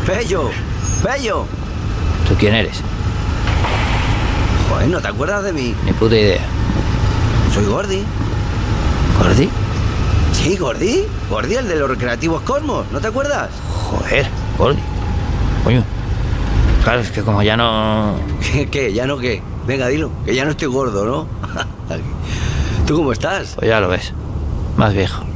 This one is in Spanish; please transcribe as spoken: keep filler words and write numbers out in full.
Pello, Pello. ¿Tú quién eres? Joder, ¿no te acuerdas de mí? Ni puta idea. Soy Gordi. ¿Gordi? Sí, Gordi. Gordi, el de los recreativos Cosmos, ¿no te acuerdas? Joder, Gordi. Coño. Claro, es que como ya no... ¿Qué? ¿Qué? ¿Ya no qué? Venga, dilo, que ya no estoy gordo, ¿no? ¿Tú cómo estás? Pues ya lo ves. Más viejo.